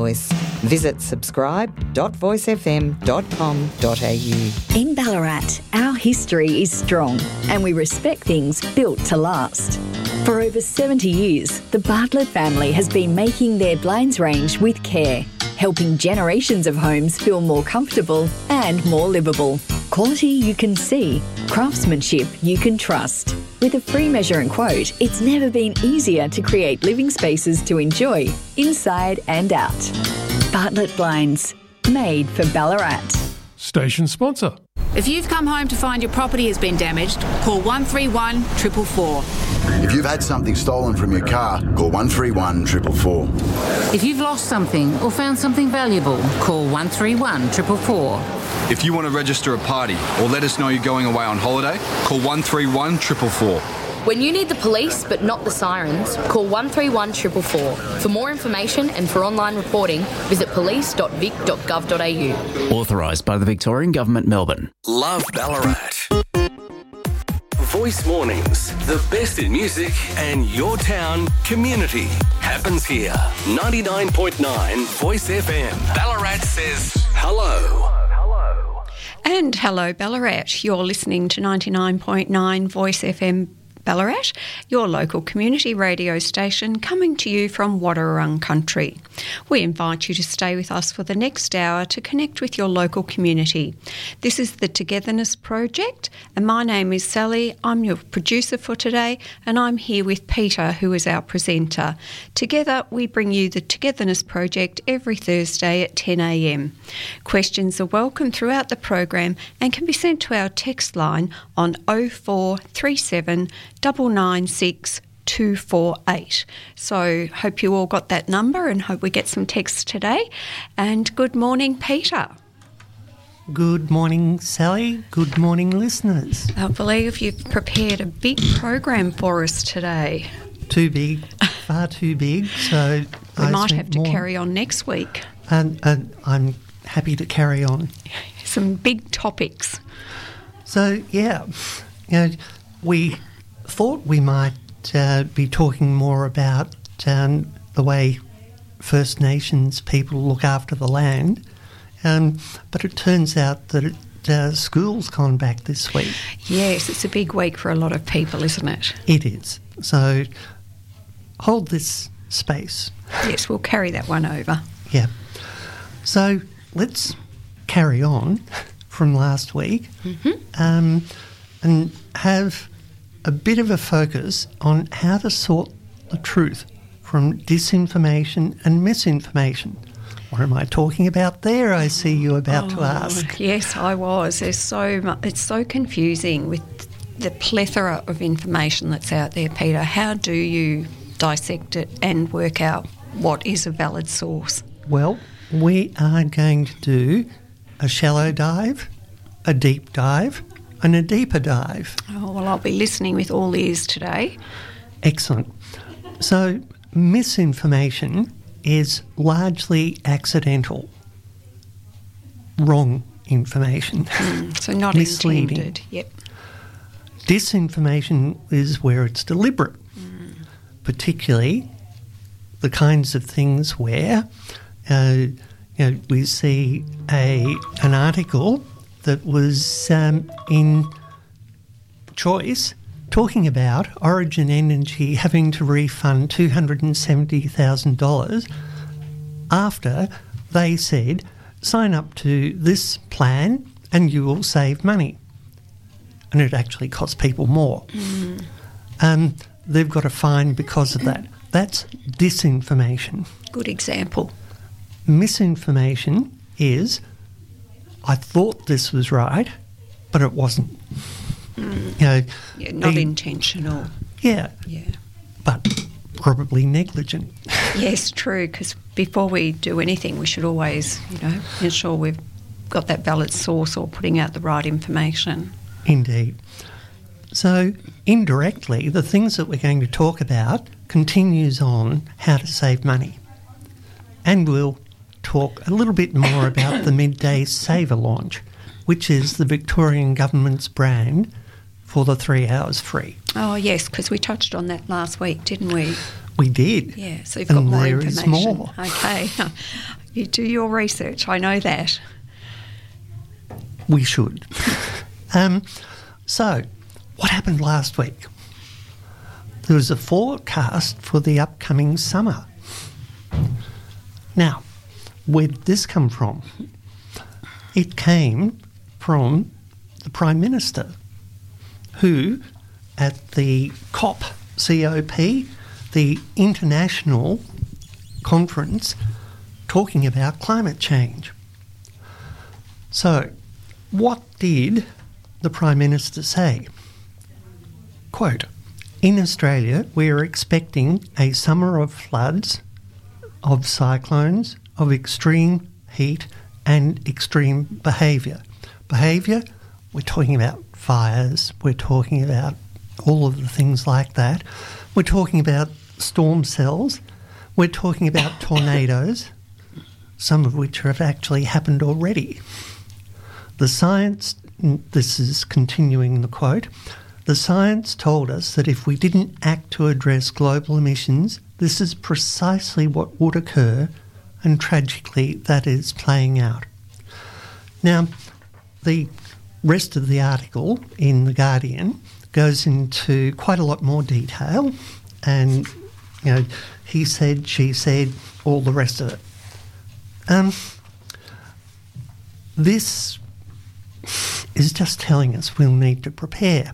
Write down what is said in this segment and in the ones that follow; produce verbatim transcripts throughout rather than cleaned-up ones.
Voice. Visit subscribe dot voice f m dot com dot a u. In Ballarat, our history is strong and we respect things built to last. For over seventy years, the Bartlett family has been making their blinds range with care, helping generations of homes feel more comfortable and more livable. Quality you can see, craftsmanship you can trust. With a free measure and quote, it's never been easier to create living spaces to enjoy, inside and out. Bartlett Blinds, made for Ballarat. Station sponsor. If you've come home to find your property has been damaged, call one three one, four four four. If you've had something stolen from your car, call one three one, four four four. If you've lost something or found something valuable, call one three one, four four four. If you want to register a party or let us know you're going away on holiday, call one three one, four four four. When you need the police but not the sirens, call one three one, four four four. For more information and for online reporting, visit police dot vic dot gov dot a u. Authorised by the Victorian Government, Melbourne. Love Ballarat. Voice Mornings, the best in music and your town community happens here. ninety-nine point nine Voice F M. Ballarat says hello. And hello Ballarat. You're listening to ninety-nine point nine Voice F M Ballarat, your local community radio station coming to you from Wadawurrung country. We invite you to stay with us for the next hour to connect with your local community. This is the Togetherness Project and my name is Sally. I'm your producer for today and I'm here with Peter, who is our presenter. Together we bring you the Togetherness Project every Thursday at ten a m. Questions are welcome throughout the program and can be sent to our text line on oh four three seven nine nine six two four eight. So hope you all got that number and hope we get some texts today. And good morning, Peter. Good morning, Sally. Good morning, listeners. I believe you've prepared a big program for us today. Too big, far too big. So we I might have to more. carry on next week. And, and I'm happy to carry on. Some big topics. So, yeah, you know, we thought we might uh, be talking more about um, the way First Nations people look after the land, um, but it turns out that it, uh, school's gone back this week. Yes, it's a big week for a lot of people, isn't it? It is. So hold this space. Yes, we'll carry that one over. Yeah. So let's carry on from last week mm-hmm. um, and have a bit of a focus on how to sort the truth from disinformation and misinformation. What am I talking about there? I see you about oh, to ask. Yes, I was. There's so much, it's so confusing with the plethora of information that's out there, Peter. How do you dissect it and work out what is a valid source? Well, we are going to do a shallow dive, a deep dive, and a deeper dive. Oh, well, I'll be listening with all ears today. Excellent. So, misinformation is largely accidental, wrong information. Mm, so not misleading. Intended. Yep. Disinformation is where it's deliberate, mm. particularly the kinds of things where uh, you know, we see a an article that was um, in Choice talking about Origin Energy having to refund two hundred seventy thousand dollars after they said, sign up to this plan and you will save money. And it actually cost people more. Mm. Um, they've got a fine because of that. That's disinformation. Good example. Misinformation is, I thought this was right, but it wasn't. Mm. You know, yeah, not the, intentional. Yeah. Yeah. But probably negligent. Yes, true, because before we do anything, we should always, you know, ensure we've got that valid source or putting out the right information. Indeed. So, indirectly, the things that we're going to talk about continues on how to save money. And we'll talk a little bit more about the Midday Saver launch, which is the Victorian Government's brand for the three hours free. Oh, yes, because we touched on that last week, didn't we? We did. Yeah, so you've got and more there information. Is more. Okay. You do your research, I know that. We should. um, so, what happened last week? There was a forecast for the upcoming summer. Now, where did this come from? It came from the Prime Minister, who, at the COP, C O P, the international conference talking about climate change. So, what did the Prime Minister say? Quote, "In Australia, we are expecting a summer of floods, of cyclones, of extreme heat and extreme behaviour." Behaviour, we're talking about fires, we're talking about all of the things like that. We're talking about storm cells, we're talking about tornadoes, some of which have actually happened already. The science, this is continuing the quote, "The science told us that if we didn't act to address global emissions, this is precisely what would occur, and tragically that is playing out." Now, the rest of the article in The Guardian goes into quite a lot more detail, and, you know, he said, she said, all the rest of it. Um, this is just telling us we'll need to prepare.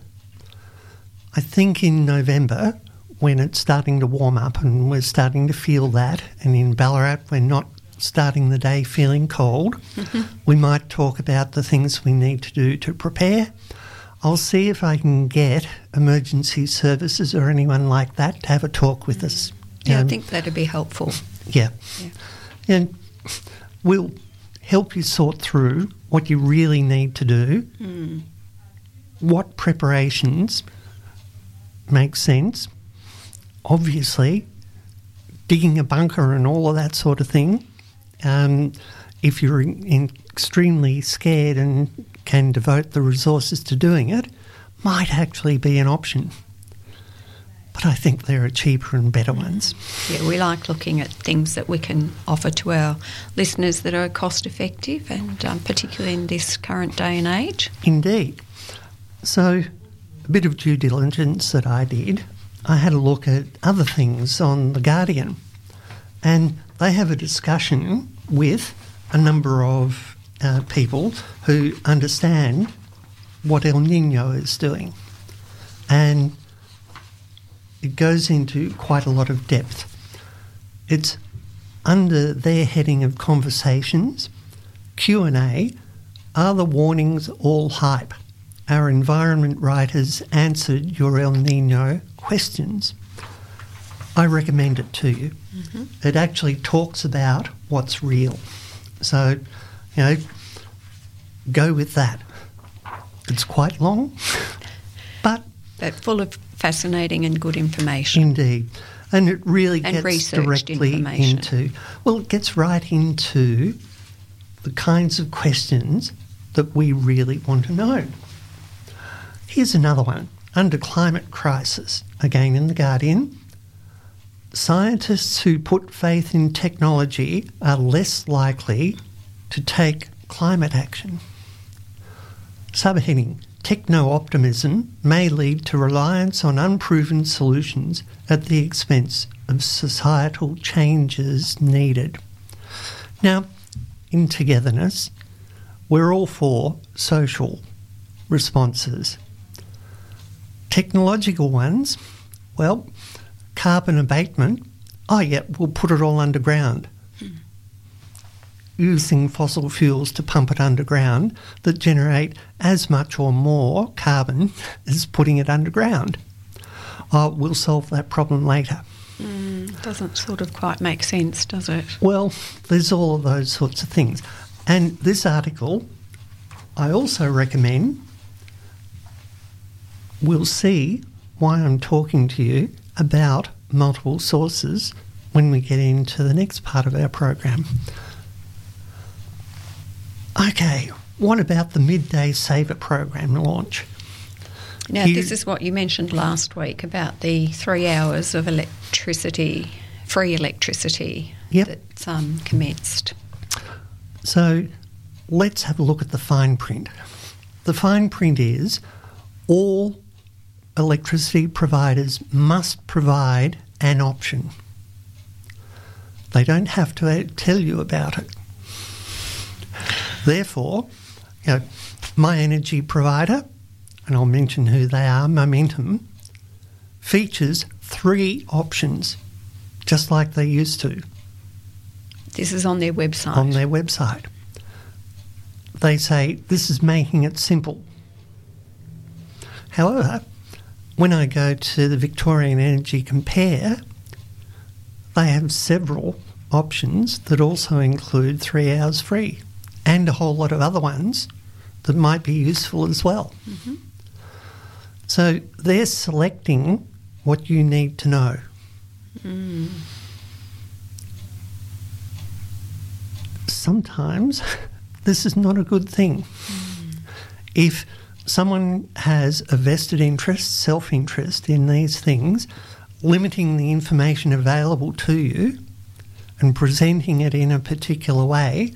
I think in November, when it's starting to warm up and we're starting to feel that, and in Ballarat we're not starting the day feeling cold, mm-hmm. we might talk about the things we need to do to prepare. I'll see if I can get emergency services or anyone like that to have a talk with mm. us. Yeah, um, I think that'd be helpful. Yeah. yeah. And we'll help you sort through what you really need to do, mm. what preparations make sense. Obviously, digging a bunker and all of that sort of thing, um, if you're in, in extremely scared and can devote the resources to doing it, might actually be an option. But I think there are cheaper and better ones. Yeah, we like looking at things that we can offer to our listeners that are cost effective, and um, particularly in this current day and age. Indeed. So, a bit of due diligence that I did, I had a look at other things on The Guardian, and they have a discussion with a number of uh, people who understand what El Niño is doing. And it goes into quite a lot of depth. It's under their heading of conversations, Q and A, are the warnings all hype? Our environment writers answered your El Niño questions. I recommend it to you. Mm-hmm. It actually talks about what's real. So, you know, go with that. It's quite long, but... But full of fascinating and good information. Indeed. And it really and gets directly into... Well, it gets right into the kinds of questions that we really want to know. Here's another one. Under climate crisis, again in The Guardian, scientists who put faith in technology are less likely to take climate action. Subheading, techno-optimism may lead to reliance on unproven solutions at the expense of societal changes needed. Now, in Togetherness, we're all for social responses. Technological ones, well, carbon abatement, oh yeah, we'll put it all underground. Hmm. Using fossil fuels to pump it underground that generate as much or more carbon as putting it underground. Oh, we'll solve that problem later. Mm, doesn't sort of quite make sense, does it? Well, there's all of those sorts of things. And this article, I also recommend, we'll see why I'm talking to you about multiple sources when we get into the next part of our program. Okay, what about the Midday Saver program launch? Now, You- this is what you mentioned last week about the three hours of electricity, free electricity Yep. that's um, commenced. So let's have a look at the fine print. The fine print is all electricity providers must provide an option. They don't have to tell you about it. Therefore, you know, my energy provider, and I'll mention who they are, Momentum, features three options, just like they used to. This is on their website. On their website. They say this is making it simple. However, when I go to the Victorian Energy Compare, they have several options that also include three hours free and a whole lot of other ones that might be useful as well. Mm-hmm. So they're selecting what you need to know. Mm. Sometimes this is not a good thing. Mm. If someone has a vested interest, self-interest in these things, limiting the information available to you and presenting it in a particular way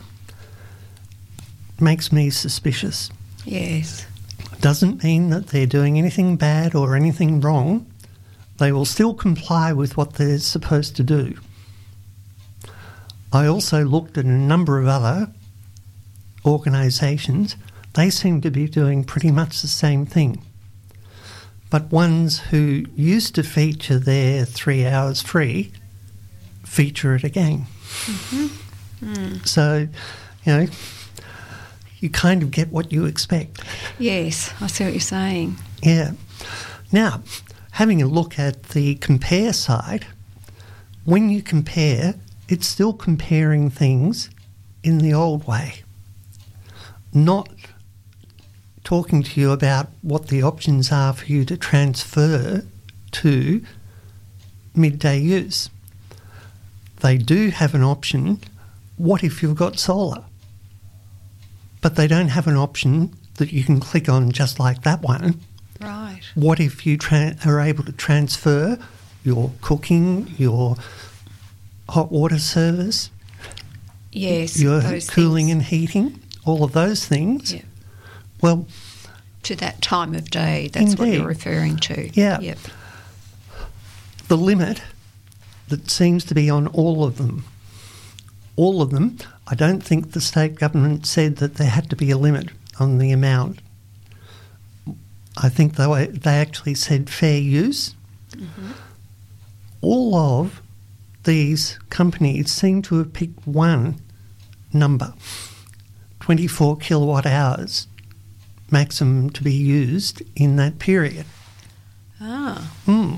makes me suspicious. Yes. Doesn't mean that they're doing anything bad or anything wrong. They will still comply with what they're supposed to do. I also looked at a number of other organisations. They seem to be doing pretty much the same thing. But ones who used to feature their three hours free feature it again. Mm-hmm. Mm. So, you know, you kind of get what you expect. Yes, I see what you're saying. Yeah. Now, having a look at the compare side, when you compare, it's still comparing things in the old way, not talking to you about what the options are for you to transfer to midday use. They do have an option, what if you've got solar? But they don't have an option that you can click on just like that one. Right. What if you tra- are able to transfer your cooking, your hot water service, Yes. your those cooling things. and heating, all of those things? Yeah. Well, to that time of day, that's what Indeed. you're referring to. Yeah. Yep. the limit that seems to be on all of them, all of them, I don't think the state government said that there had to be a limit on the amount. I think they, were, they actually said fair use. Mm-hmm. All of these companies seem to have picked one number, twenty-four kilowatt hours maximum to be used in that period. Ah. Hmm.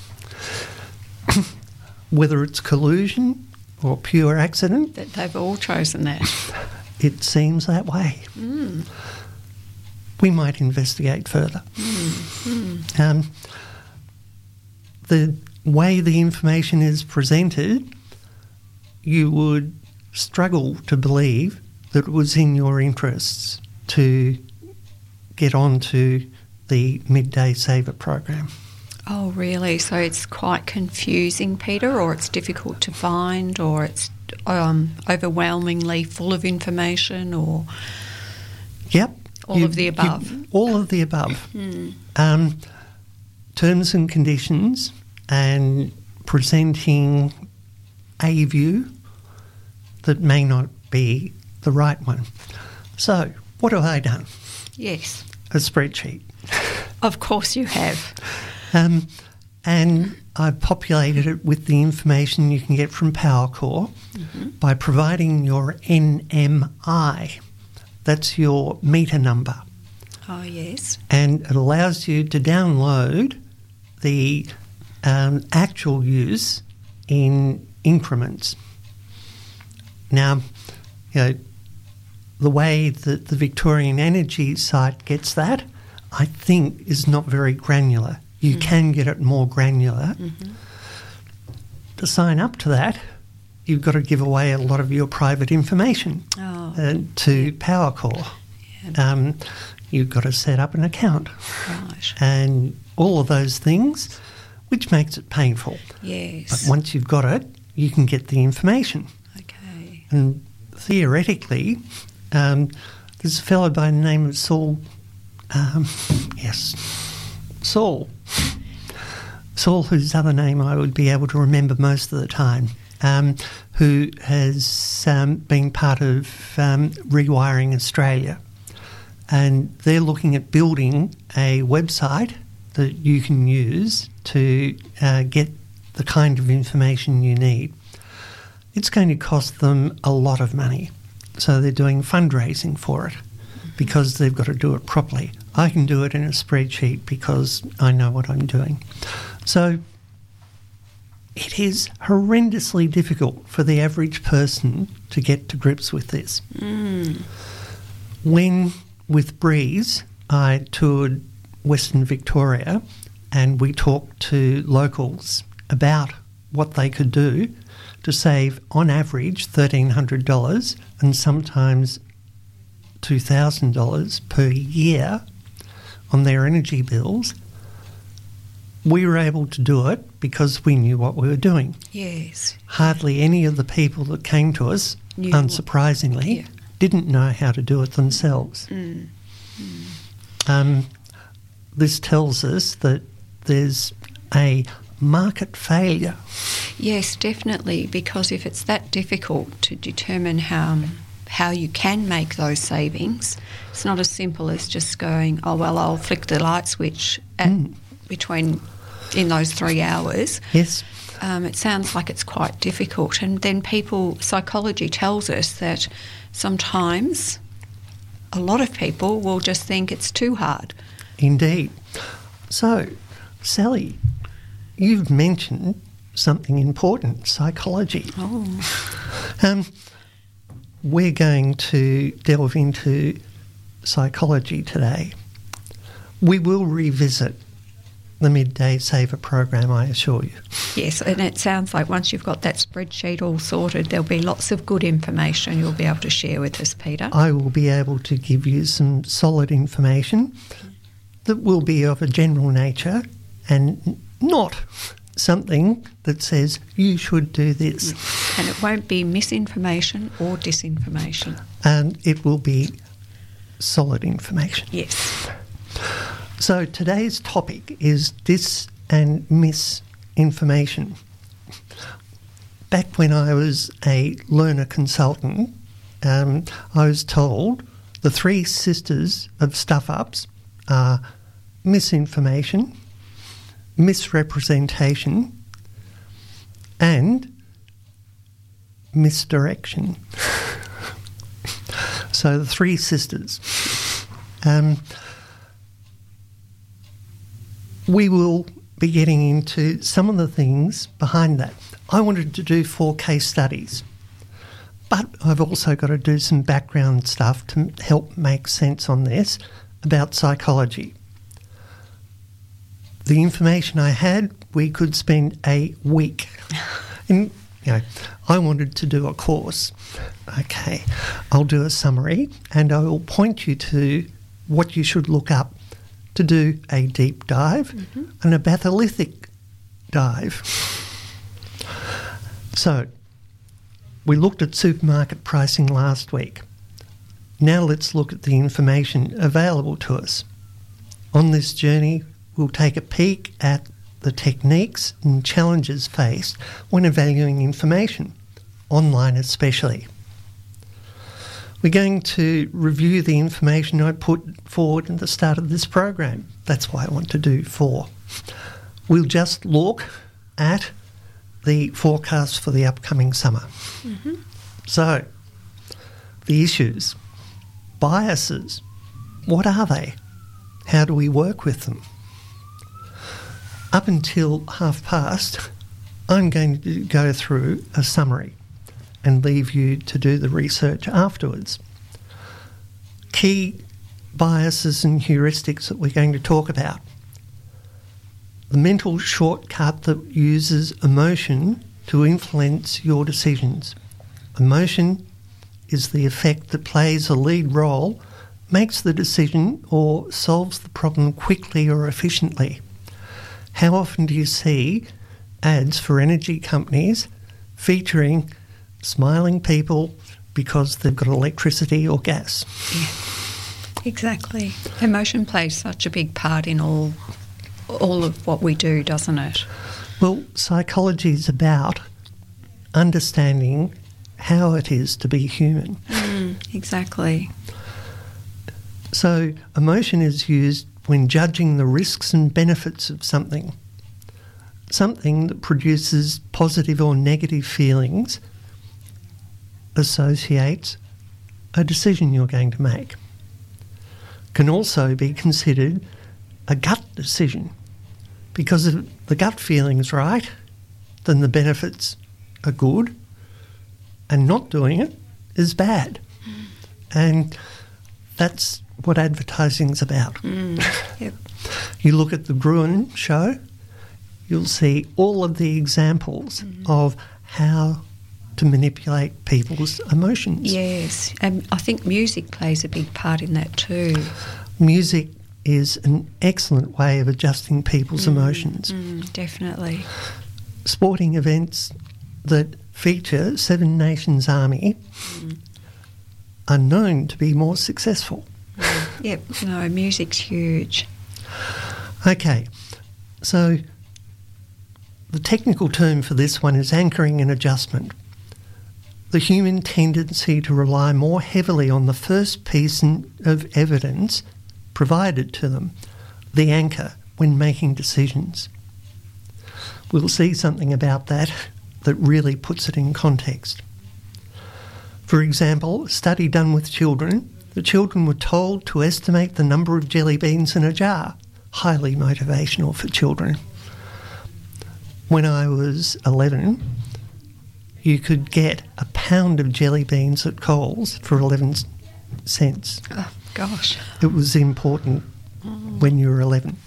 Whether it's collusion or pure accident, That they've all chosen that. it seems that way. Mm. We might investigate further. Mm. Mm. Um, the way the information is presented, you would struggle to believe that it was in your interests to get onto the Midday Saver program. Oh, really? So it's quite confusing, Peter, or it's difficult to find, or it's um, overwhelmingly full of information, or Yep. all You- of the you- above? all of the above. Hmm. Um, terms and conditions and presenting a view that may not be the right one. So, what have I done? Yes. A spreadsheet. Of course you have. Um, and I've populated it with the information you can get from PowerCore Mm-hmm. by providing your N M I. That's your meter number. Oh, yes. And it allows you to download the um, actual use in increments. Now, you know, the way that the Victorian Energy site gets that, I think, is not very granular. You Mm-hmm. can get it more granular. Mm-hmm. To sign up to that, you've got to give away a lot of your private information Oh. uh, to PowerCore. Yeah. Um, you've got to set up an account. Right. And all of those things, which makes it painful. Yes. But once you've got it, you can get the information. Okay. And theoretically, um, there's a fellow by the name of Saul, um, yes, Saul. Saul, whose other name I would be able to remember most of the time, um, who has um, been part of um, Rewiring Australia. And they're looking at building a website that you can use to uh, get the kind of information you need. It's going to cost them a lot of money. So they're doing fundraising for it because they've got to do it properly. I can do it in a spreadsheet because I know what I'm doing. So it is horrendously difficult for the average person to get to grips with this. Mm. When, with Breeze, I toured Western Victoria and we talked to locals about what they could do to save, on average, thirteen hundred dollars and sometimes two thousand dollars per year on their energy bills. We were able to do it because we knew what we were doing. Yes. Hardly any of the people that came to us, Knew unsurprisingly, what, yeah. didn't know how to do it themselves. Mm. Mm. Um, this tells us that there's a market failure. Yes, definitely, because if it's that difficult to determine how how you can make those savings, it's not as simple as just going, oh, well, I'll flick the light switch at Mm. between in those three hours. Yes. Um, it sounds like it's quite difficult. And then people, psychology tells us that sometimes a lot of people will just think it's too hard. Indeed. So, Sally, you've mentioned something important, psychology. Oh. Um, we're going to delve into psychology today. We will revisit the Midday Saver program, I assure you. Yes, and it sounds like once you've got that spreadsheet all sorted, there'll be lots of good information you'll be able to share with us, Peter. I will be able to give you some solid information that will be of a general nature and not something that says you should do this. And it won't be misinformation or disinformation. And it will be solid information. Yes. So today's topic is dis and misinformation. Back when I was a learner consultant, um, I was told the three sisters of stuff-ups are misinformation, misrepresentation, and misdirection. So the three sisters. Um, we will be getting into some of the things behind that. I wanted to do four case studies, but I've also got to do some background stuff to help make sense on this about psychology. The information I had, we could spend a week. And, you know, I wanted to do a course. Okay, I'll do a summary and I will point you to what you should look up to do a deep dive mm-hmm. and a batholithic dive. So, we looked at supermarket pricing last week. Now let's look at the information available to us. On this journey, we'll take a peek at the techniques and challenges faced when evaluating information, online especially. We're going to review the information I put forward at the start of this program. That's why I want to do four. We'll just look at the forecast for the upcoming summer. Mm-hmm. So, the issues. Biases. What are they? How do we work with them? Up until half past, I'm going to go through a summary and leave you to do the research afterwards. Key biases and heuristics that we're going to talk about. The mental shortcut that uses emotion to influence your decisions. Emotion is the effect that plays a lead role makes the decision or solves the problem quickly or efficiently. How often do you see ads for energy companies featuring smiling people because they've got electricity or gas? Yeah, exactly. Emotion plays such a big part in all all of what we do, doesn't it? Well, psychology is about understanding how it is to be human. Mm, exactly. So emotion is used when judging the risks and benefits of something. Something that produces positive or negative feelings associates a decision you're going to make. Can also be considered a gut decision, because if the gut feeling's right, then the benefits are good, and not doing it is bad. Mm. And that's what advertising's about. Mm. Yep. You look at the Gruen show, you'll see all of the examples mm. of how to manipulate people's emotions. Yes, and I think music plays a big part in that too. Music is an excellent way of adjusting people's mm. emotions. Mm, definitely. Sporting events that feature Seven Nations Army mm. are known to be more successful. Mm. Yep, no, music's huge. Okay, so the technical term for this one is anchoring and adjustment. The human tendency to rely more heavily on the first piece of evidence provided to them, the anchor, when making decisions. We'll see something about that that really puts it in context. For example, a study done with children, the children were told to estimate the number of jelly beans in a jar. Highly motivational for children. When I was eleven, you could get a pound of jelly beans at Coles for eleven cents. Oh, gosh. It was important mm. when you were eleven.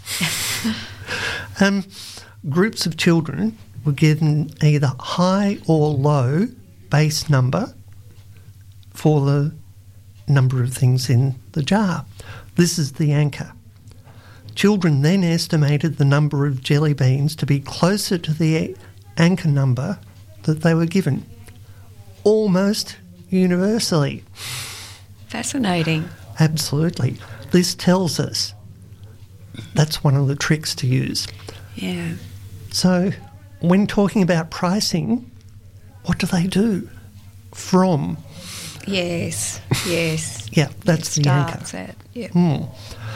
um, groups of children were given either high or low base number for the number of things in the jar. This is the anchor. Children then estimated the number of jelly beans to be closer to the anchor number that they were given, almost universally. Fascinating. Absolutely. This tells us that's one of the tricks to use. Yeah. So when talking about pricing, what do they do? From. Yes, yes. Yeah, that's it the anchor. At, yep. Mm.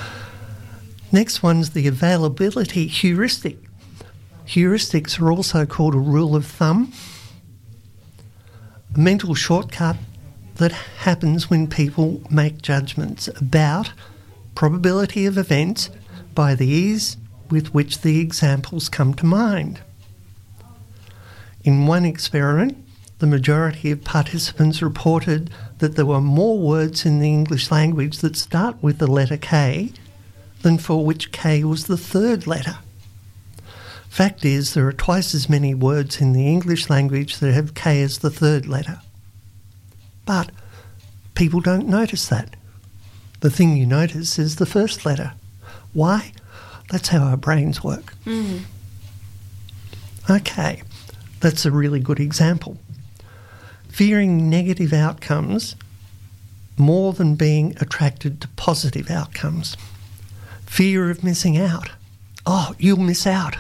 Next one's the availability heuristic. Heuristics are also called a rule of thumb, a mental shortcut that happens when people make judgments about probability of events by the ease with which the examples come to mind. In one experiment, the majority of participants reported that there were more words in the English language that start with the letter K than for which K was the third letter. Fact is, there are twice as many words in the English language that have K as the third letter. But people don't notice that. The thing you notice is the first letter. Why? That's how our brains work. Mm. Okay, that's a really good example. Fearing negative outcomes more than being attracted to positive outcomes. Fear of missing out. Oh, you'll miss out.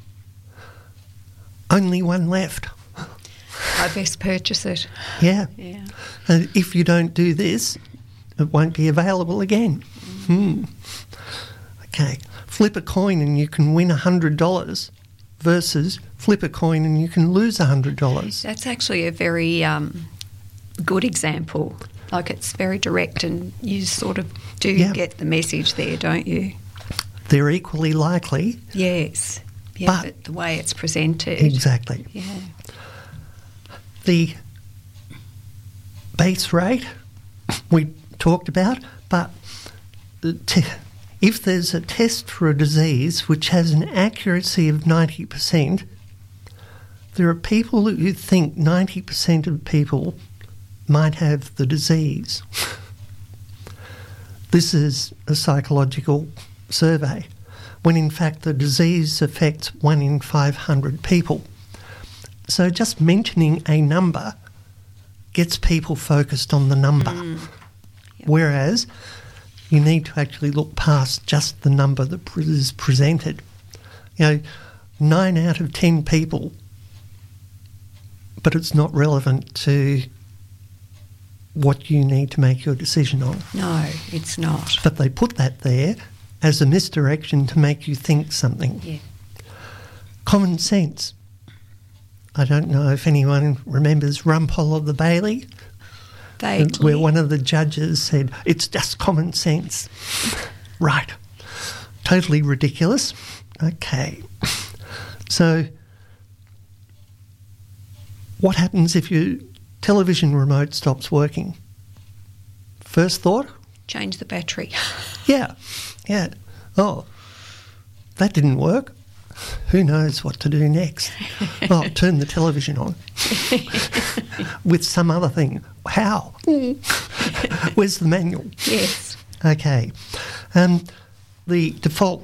Only one left. I best purchase it. Yeah. Yeah. And if you don't do this, it won't be available again. Mm. Hmm. Okay. Flip a coin and you can win one hundred dollars versus flip a coin and you can lose one hundred dollars. That's actually a very um, good example. Like, it's very direct and you sort of do yeah. get the message there, don't you? They're equally likely. Yes. Yeah, but but the way it's presented. Exactly. Yeah. The base rate we talked about, but t- if there's a test for a disease which has an accuracy of ninety percent, there are people who think ninety percent of people might have the disease. this is a psychological survey, when in fact the disease affects one in five hundred people. So just mentioning a number gets people focused on the number, mm. yep. whereas you need to actually look past just the number that is presented. You know, nine out of ten people, but it's not relevant to what you need to make your decision on. No, it's not. But they put that there as a misdirection to make you think something. Yeah. Common sense. I don't know if anyone remembers Rumpole of the Bailey, Vaguely. where one of the judges said, it's just common sense. Right. Totally ridiculous. Okay. So what happens if your television remote stops working? First thought? Change the battery. Yeah, yeah. Oh, that didn't work. Who knows what to do next? Oh, turn the television on with some other thing. How? Where's the manual? Yes. Okay. Um, the default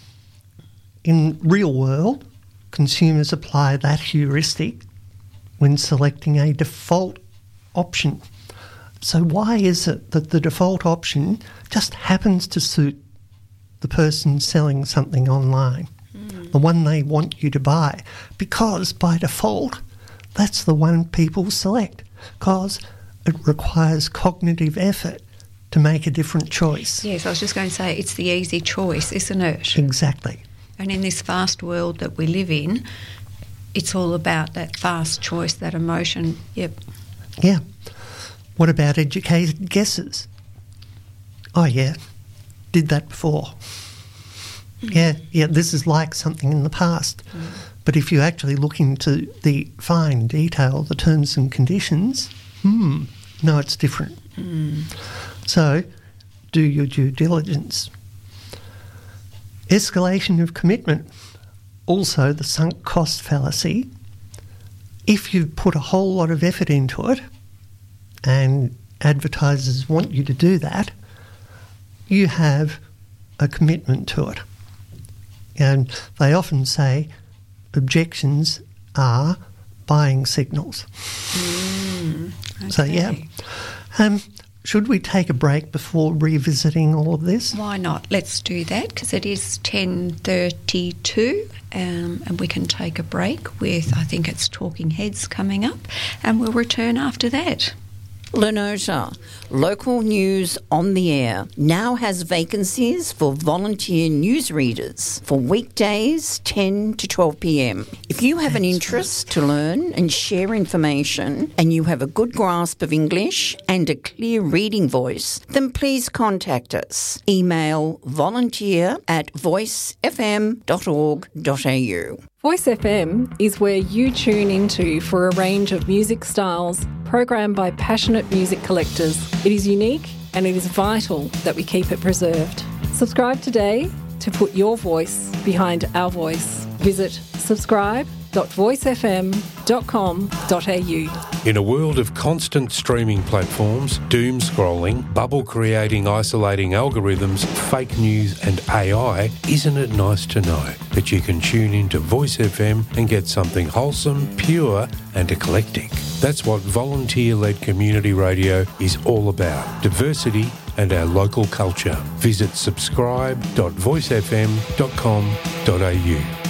in real world, consumers apply that heuristic when selecting a default option. So why is it that the default option just happens to suit the person selling something online, mm. the one they want you to buy? Because by default, that's the one people select, because it requires cognitive effort to make a different choice. Yes, I was just going to say, it's the easy choice, isn't it? Exactly. And in this fast world that we live in, it's all about that fast choice, that emotion. Yep. Yeah. What about educated guesses? Oh, yeah, did that before. Mm. Yeah, yeah, this is like something in the past. Mm. But if you actually look into the fine detail, the terms and conditions, hmm, no, it's different. Mm. So do your due diligence. Escalation of commitment. Also, the sunk cost fallacy. If you've put a whole lot of effort into it and advertisers want you to do that, you have a commitment to it. And they often say objections are buying signals. Mm, okay. So, yeah. Um, should we take a break before revisiting all of this? Why not? Let's do that, because it is ten thirty-two um, and we can take a break with, I think it's Talking Heads coming up, and we'll return after that. Lenota, local news on the air, now has vacancies for volunteer newsreaders for weekdays ten to twelve p m. If you have an interest to learn and share information and you have a good grasp of English and a clear reading voice, then please contact us. Email volunteer at voice f m dot org dot a u. Voice F M is where you tune into for a range of music styles programmed by passionate music collectors. It is unique and it is vital that we keep it preserved. Subscribe today to put your voice behind our voice. Visit subscribe dot voice f m dot com dot a u. In a world of constant streaming platforms, doom scrolling, bubble creating, isolating algorithms, fake news and A I, isn't it nice to know that you can tune into Voice F M and get something wholesome, pure and eclectic? That's what volunteer-led community radio is all about. Diversity and our local culture. Visit subscribe dot voice f m dot com dot a u.